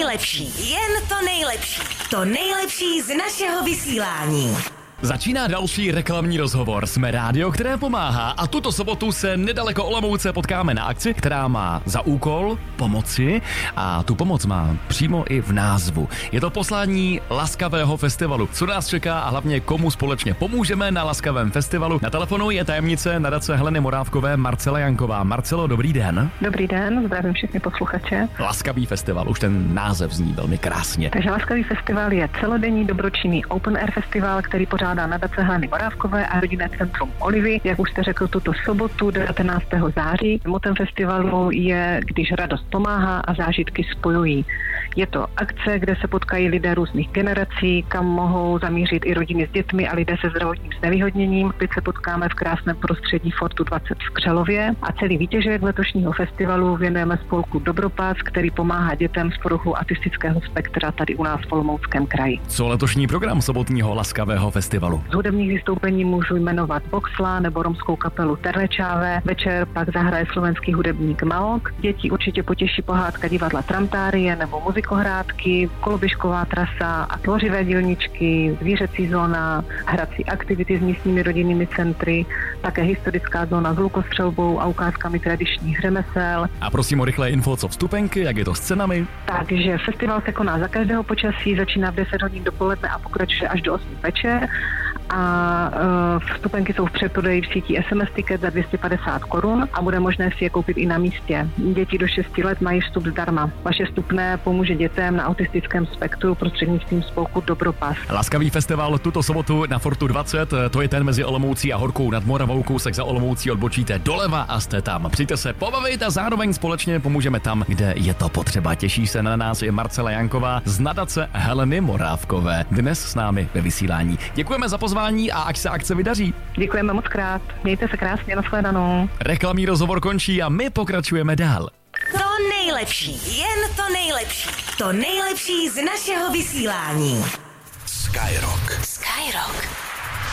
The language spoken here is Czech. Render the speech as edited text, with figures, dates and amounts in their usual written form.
nejlepší, jen to nejlepší. To nejlepší z našeho vysílání. Začíná další reklamní rozhovor. Jsme rádio, které pomáhá, a tuto sobotu se nedaleko Olomouce potkáme na akci, která má za úkol pomoci, a tu pomoc má přímo i v názvu. Je to poslání Laskavého festivalu. Co nás čeká a hlavně komu společně pomůžeme na Laskavém festivalu? Na telefonu je tajemnice nadace Heleny Morávkové Marcela Janková. Marcelo, dobrý den. Dobrý den, zdravím všechny posluchače. Laskavý festival, už ten název zní velmi krásně. Takže Laskavý festival je celodenní dobročinný open air festival, který pořádá nadace Heleny Morávkové a rodinné centrum Olivy. Jak už jste řekl, tuto sobotu 19. září. Motem festivalu je, když radost pomáhá a zážitky spojují. Je to akce, kde se potkají lidé různých generací, kam mohou zamířit i rodiny s dětmi a lidé se zdravotním znevýhodněním. Teď se potkáme v krásném prostředí Fortu 20 v Křelově a celý výtěžek letošního festivalu věnujeme spolku Dobropas, který pomáhá dětem s poruchou autistického spektra tady u nás v Olomouckém kraji. Co letošní program sobotního Laskavého festivalu? Z hudebních vystoupení můžu jmenovat Boxla nebo romskou kapelu Terlečáve. Večer pak zahraje slovenský hudebník Maok. Děti určitě potěší pohádka divadla Tramtárie nebo muzikohrádky, koloběžková trasa a tvořivé dílničky, zvířecí zóna, hrací aktivity s místními rodinnými centry, také historická zóna s lukostřelbou a ukázkami tradičních řemesel. A prosím o rychlé info, co vstupenky, jak je to s cenami? Takže festival se koná za každého počasí, začíná v 10 hodin dopoledne a pokračuje až do 8 večer. A vstupenky jsou v předprodeji v síti SMS Ticket za 250 korun a bude možné si je koupit i na místě. Děti do 6 let mají vstup zdarma. Vaše vstupné pomůže dětem na autistickém spektru prostřednictvím spolku Dobropas. Laskavý festival tuto sobotu na Fortu 20, to je ten mezi Olomoucí a Horkou nad Moravou, kousek za Olomoucí odbočíte doleva a jste tam. Přijďte se pobavit a zároveň společně pomůžeme tam, kde je to potřeba. Těší se na nás i Marcela Janková z nadace Heleny Morávkové. Dnes s námi ve vysílání. Děkujeme za pozvání a ať se akce vydaří. Děkujeme moc krát. Mějte se krásně, nashledanou. Reklamní rozhovor končí a my pokračujeme dál. To nejlepší, jen to nejlepší. To nejlepší z našeho vysílání. Skyrock. Skyrock.